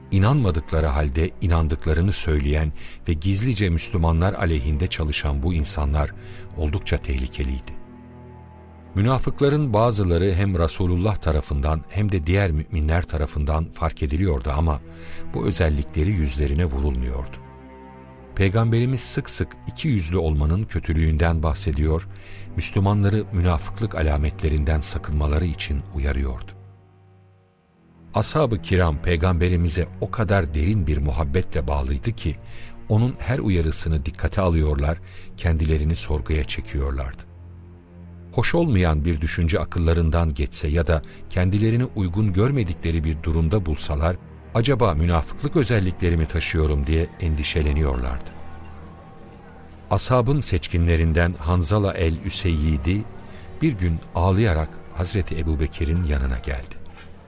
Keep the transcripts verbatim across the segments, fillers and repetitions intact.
inanmadıkları halde inandıklarını söyleyen ve gizlice Müslümanlar aleyhinde çalışan bu insanlar oldukça tehlikeliydi. Münafıkların bazıları hem Resulullah tarafından hem de diğer müminler tarafından fark ediliyordu ama bu özellikleri yüzlerine vurulmuyordu. Peygamberimiz sık sık iki yüzlü olmanın kötülüğünden bahsediyor, Müslümanları münafıklık alametlerinden sakınmaları için uyarıyordu. Ashab-ı kiram Peygamberimize o kadar derin bir muhabbetle bağlıydı ki, onun her uyarısını dikkate alıyorlar, kendilerini sorguya çekiyorlardı. Hoş olmayan bir düşünce akıllarından geçse ya da kendilerini uygun görmedikleri bir durumda bulsalar, acaba münafıklık özellikleri mi taşıyorum diye endişeleniyorlardı. Ashabın seçkinlerinden Hanzala el-Üseyyidi bir gün ağlayarak Hazreti Ebubekir'in yanına geldi.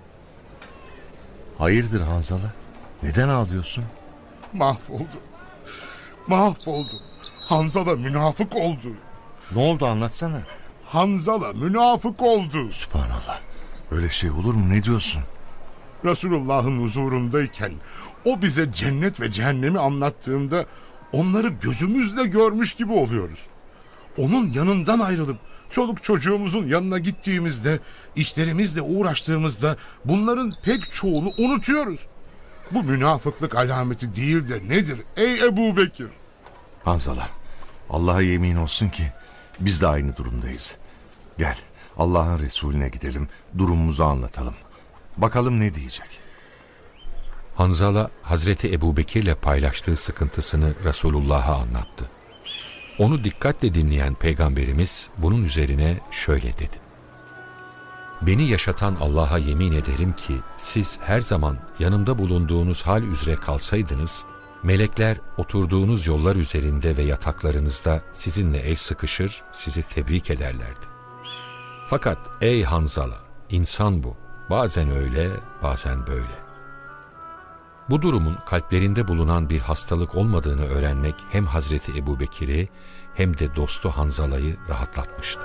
Hayırdır Hanzala? Neden ağlıyorsun? Mahvoldum. Mahvoldum. Hanzala münafık oldu. Ne oldu, anlatsana. Hanzala münafık oldu. Sübhanallah. Öyle şey olur mu? Ne diyorsun? Resulullah'ın huzurundayken o bize cennet ve cehennemi anlattığında onları gözümüzle görmüş gibi oluyoruz. Onun yanından ayrılıp çoluk çocuğumuzun yanına gittiğimizde, işlerimizle uğraştığımızda bunların pek çoğunu unutuyoruz. Bu münafıklık alameti değil de nedir ey Ebu Bekir? Hanzala, Allah'a yemin olsun ki biz de aynı durumdayız. Gel, Allah'ın Resulüne gidelim, durumumuzu anlatalım. Bakalım ne diyecek? Hanzala, Hazreti Ebubekir'le paylaştığı sıkıntısını Resulullah'a anlattı. Onu dikkatle dinleyen Peygamberimiz bunun üzerine şöyle dedi. Beni yaşatan Allah'a yemin ederim ki siz her zaman yanımda bulunduğunuz hal üzere kalsaydınız, melekler oturduğunuz yollar üzerinde ve yataklarınızda sizinle el sıkışır, sizi tebrik ederlerdi. Fakat ey Hanzala, insan bu. Bazen öyle, bazen böyle. Bu durumun kalplerinde bulunan bir hastalık olmadığını öğrenmek hem Hazreti Ebubekir'i hem de dostu Hanzala'yı rahatlatmıştı.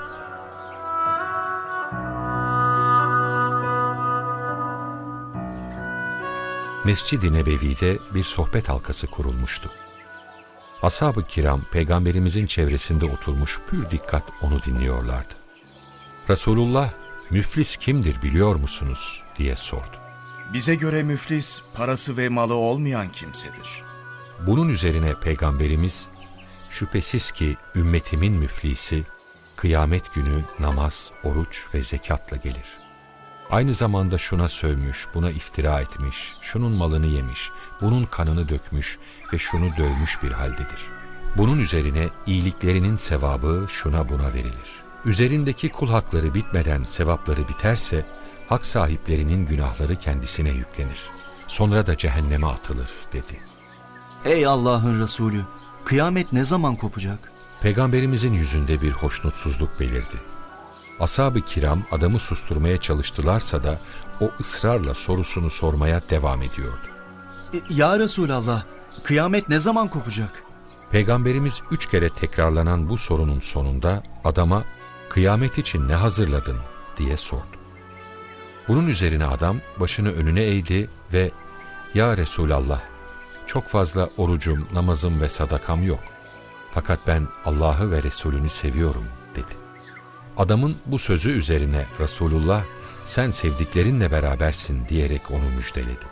Mescid-i Nebevi'de bir sohbet halkası kurulmuştu. Ashab-ı kiram Peygamberimizin çevresinde oturmuş pür dikkat onu dinliyorlardı. Resulullah, müflis kimdir biliyor musunuz diye sordu. Bize göre müflis, parası ve malı olmayan kimsedir. Bunun üzerine Peygamberimiz, şüphesiz ki ümmetimin müflisi, kıyamet günü namaz, oruç ve zekatla gelir. Aynı zamanda şuna sövmüş, buna iftira etmiş, şunun malını yemiş, bunun kanını dökmüş ve şunu dövmüş bir haldedir. Bunun üzerine iyiliklerinin sevabı şuna buna verilir. Üzerindeki kul hakları bitmeden sevapları biterse, hak sahiplerinin günahları kendisine yüklenir. Sonra da cehenneme atılır dedi. Ey Allah'ın Resulü, kıyamet ne zaman kopacak? Peygamberimizin yüzünde bir hoşnutsuzluk belirdi. Ashab-ı kiram adamı susturmaya çalıştılarsa da o ısrarla sorusunu sormaya devam ediyordu. E, ya Resulallah, kıyamet ne zaman kopacak? Peygamberimiz üç kere tekrarlanan bu sorunun sonunda adama kıyamet için ne hazırladın diye sordu. Bunun üzerine adam başını önüne eğdi ve ya Resulallah, çok fazla orucum, namazım ve sadakam yok. Fakat ben Allah'ı ve Resulünü seviyorum dedi. Adamın bu sözü üzerine Resulullah, sen sevdiklerinle berabersin diyerek onu müjdeledi.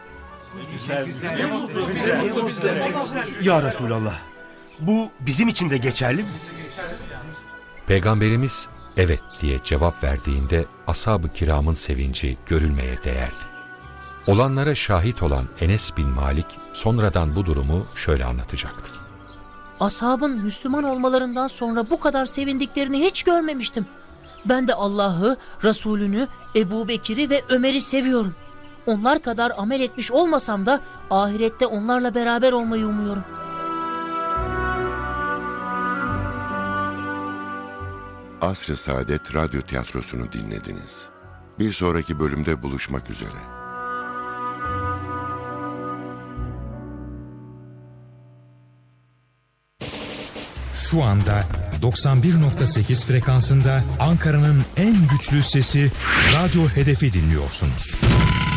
Ya Resulallah, bu bizim için de geçerli mi? Peygamberimiz evet diye cevap verdiğinde ashab-ı kiramın sevinci görülmeye değerdi. Olanlara şahit olan Enes bin Malik sonradan bu durumu şöyle anlatacaktı. Ashabın Müslüman olmalarından sonra bu kadar sevindiklerini hiç görmemiştim. Ben de Allah'ı, Resulünü, Ebu Bekir'i ve Ömer'i seviyorum. Onlar kadar amel etmiş olmasam da ahirette onlarla beraber olmayı umuyorum. Asr-ı Saadet Radyo Tiyatrosu'nu dinlediniz. Bir sonraki bölümde buluşmak üzere. Şu anda doksan bir nokta sekiz frekansında Ankara'nın en güçlü sesi Radyo Hedef'i dinliyorsunuz.